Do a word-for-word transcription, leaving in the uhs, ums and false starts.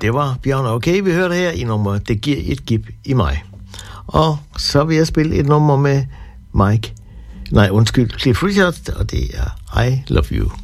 det var Bjørn. Okay, vi hørte her i nummer Det giver et gib i mig. Og så vil jeg spille et nummer med Mike. Nej, undskyld, Cliff Richard, og det er I Love You.